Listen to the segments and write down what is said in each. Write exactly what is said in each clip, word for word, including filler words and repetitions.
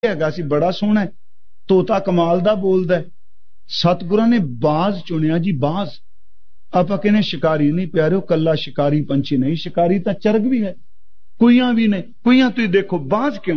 हैगा सी बड़ा सोहना है, तोता कमाल दा बोलदा है। सतगुरां ने बाज चुनिया जी, बाज। आपां कहने शिकारी नहीं प्यारे, कल्ला शिकारी पंछी नहीं, शिकारी तां चरग भी है, कुइयां भी ने। कुइयां तुसीं देखो, बाज क्यों?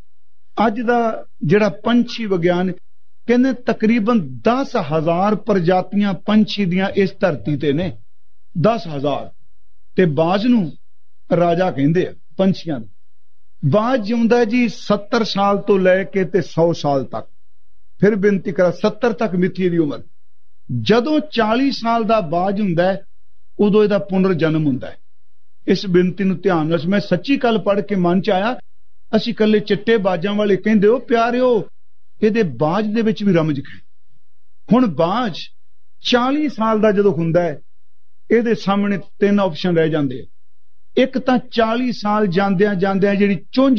अज दा जिहड़ा पंछी विग्यान कहंदे तकरीबन दस हजार प्रजातियां पंछी दियां इस धरती ते ने, दस हजार। ते बाज नूं राजा कहंदे आ पंछियां नूं। बाज जिउंदा जी सत्तर साल तो लैके ते सौ साल तक। फिर बेनती करा, सत्तर तक मिथी दी उम्र। जदों चाली साल दा बाज हुंदा है उदों इहदा पुनर्जन्म हुंदा है। इस बेनती नूं ध्यान नाल, मैं सच्ची कल पढ़ के मन च आया, असीं कल्ले चिट्टे बाजां वाले कहंदे हो प्यारिओ, इहदे बाज दे विच भी रमज है। हुण बाज चाली साल दा जदों हुंदा है, इहदे सामने तीन ऑप्शन रह जांदे आ। एक तां चाली साल जांदियां जांदियां जिहड़ी चुंझ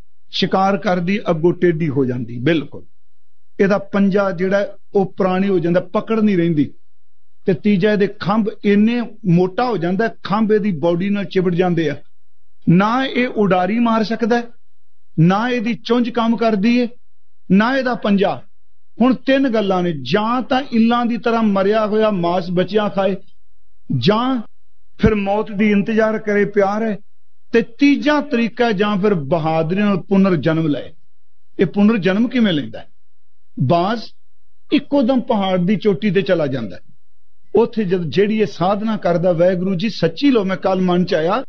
शिकार करदी अगों टेढ़ी हो जांदी, बिल्कुल इहदा पंजा जिहड़ा ओह पुरानी हो जांदा, पकड़ नहीं रहिंदी। ते तीजा इहदे खंभ इन्ने मोटा हो जांदा, खंभ इहदी बॉडी नाल चिबड़ जांदे आ। ना इह उडारी मार सकदा, ना इहदी चुंझ काम करदी है, ना इहदा पंजा। हुण तीन गल्लां ने, जां तां इल्लां दी तरह मरिया होया मांस बचिया खाए, जां फिर मौत दी इंतजार करे प्यार है, ते तीजा तरीका जां फिर बहादुरी नाल पुनर्जन्म ले। ये पुनर्जन्म किवें लैंदा है? बाज इक्को दम पहाड़ दी चोटी ते चला जांदा है, उत्थे जद जेहड़ी ये साधना करदा, वाहिगुरू जी सच्ची लो, मैं कल मन च आया,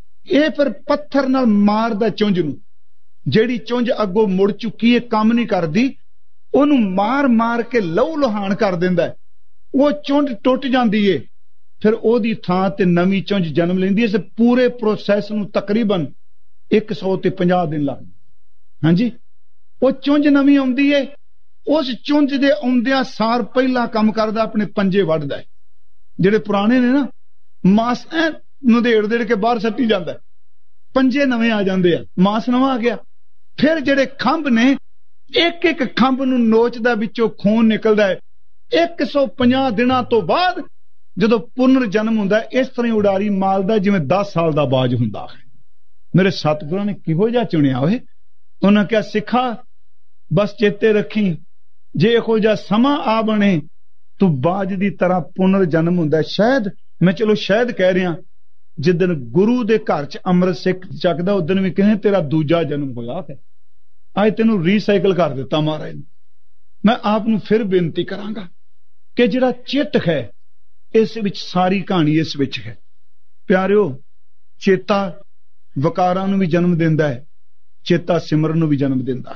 ये फिर पत्थर नाल मारदा चुंझ नूं। जेहड़ी चुंझ अगों मुड़ चुकी है, काम नहीं करदी, ओनू मार मार के लहू लुहान कर दिंदा है। वो चुंझ टुट जांदी है, फिर ओदी थां ते नवीं चुंझ जन्म लैंदी है। इस पूरे प्रोसैस नूं तकरीबन एक सौ ते पंजाह दिन लगदे। हाँ जी, वो चुंझ नवीं आउंदी है, उस चुंझ दे आउंदियां सार पहला काम करदा अपने पंजे वड्डदा है। जेहड़े पुराने ने ना, मांस ऐ नदेड़ देड़ के बाहर सट्टी जांदा है, पंजे नवे आ जांदे आ, मांस नवां आ गया। फिर जेहड़े खंभ ने, एक एक खंभ नूं नोचदा, विचों खून निकलदा है। एक सौ पंजाह दिनां तो बाद जदों पुनर्जन्म हुंदा है, इस तरह उडारी मारदा जिवें दस साल दा बाज हुंदा है। मेरे सतगुरां ने किहो जिहा चुनिया होए। उन्हां कहा, सिखा बस चेते रखी, जे इहो जिहा समां आ बने तो बाज दी तरह पुनर्जन्म हुंदा है। शायद, मैं चलो शायद कह रहा, जिदन गुरु दे घर च अमृत सिख चकदा, उदन भी कहें तेरा दूजा जन्म होया है, अज तेनू रीसाइकल कर दिता महाराज ने। मैं आप नूं फिर बेनती करांगा कि जिहड़ा चिट है, इस विच सारी कहानी इस विच है प्यारिओ। चेता वकारां नूं भी जन्म दिंदा है, चेता सिमरन नूं भी जन्म दिंदा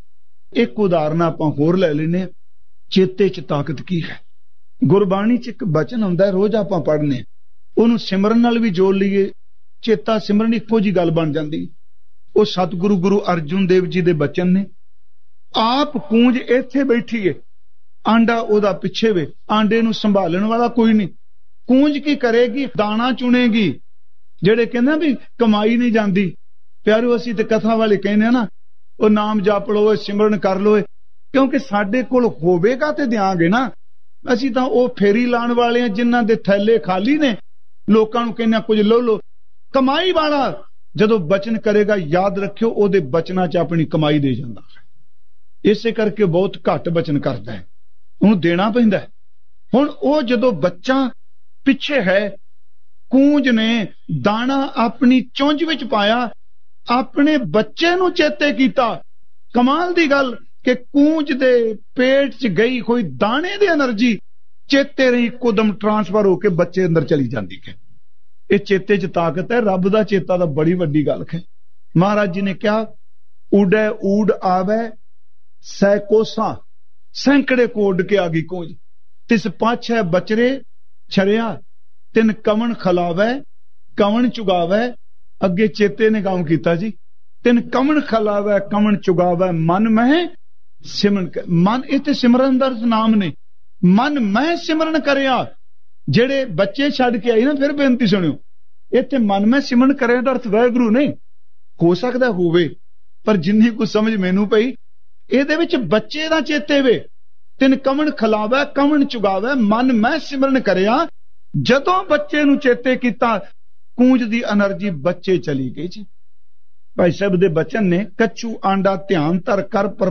है। एक उदाहरण आपां होर लै लैने, चेते च ताकत की है। गुरबाणी च एक बचन हुंदा है, रोज आपां पढ़ने, ਉਹਨੂੰ सिमरन नाल भी जोड़ लीए, चेता सिमरन इक्को जी गल बन जाती। वो सतगुरु गुरु अर्जुन देव जी दे बचन ने। आप कूंज इत्थे बैठी है, आंडा ओदा पिछे वे, आंडे नूं संभालण वाला कोई नहीं। कूंज की करेगी? दाना चुनेगी। जेड़े कहंदे भी कमाई नहीं जाती, प्यारो असीं ते कथा वाले कहने ना, वो नाम जप लो, सिमरन कर लो, क्योंकि साडे कोल होवेगा ते देंगे ना। असीं तां वो फेरी लाण वाले हैं जिन्हां दे थैले खाली ने, लोकां नूं कहने कुछ लो लो। कमाई वाला जदों बचन करेगा, याद रखियो ओदे बचनां च अपनी कमाई दे जांदा है। इसे करके बहुत घट बचन करता है, उन्हें देना पैंदा है। हुण ओ जदों बच्चा पिछे है, कूंज ने दाना अपनी चुंझ विच पाया, अपने बच्चे नूं चेते कीता। कमाल दी गल कि कूंज दे पेट च गई कोई दाने दी एनर्जी चेते रही कुदम ट्रांसफर होके बच्चे अंदर चली जाती है। ये चेते च ताकत है, रब दा चेता दा बड़ी वड्डी गल है। महाराज जी ने क्या, उडै ऊड आवे सैकोसा, सैकड़े कोड के आगी कूंज, तिस पाछ है बचरे छरिया, तिन कवन खलावे कवन चुगावे। अगे चेते ने काम किया जी, तिन कवन खलावे कवन चुगावे, मन में सिमरन कर। मन इत्थे सिमरन दा नाम ने, मन मैं सिमरन करिया। जेड़े बच्चे छड़ के आई ना, फिर बेनती सुनियो, इत्थे मन मैं सिमरन करे दा अर्थ वाहिगुरू नहीं हो सकदा होवे, पर जिन्नी कुछ समझ मैनू पई, इहदे विच बच्चे दा चेते वे। तिन कवन खलावे कवन चुगावे, मन मैं सिमरन करिया। जदों बच्चे नूं चेते कीता, कूंज दी एनर्जी बच्चे चली गई जी। ਭਾਈ ਸਾਹਿਬ ਦੇ ਬਚਨ ਨੇ, ਕੱਚੂ ਆਂਡਾ ਧਿਆਨ ਧਰ ਕਰ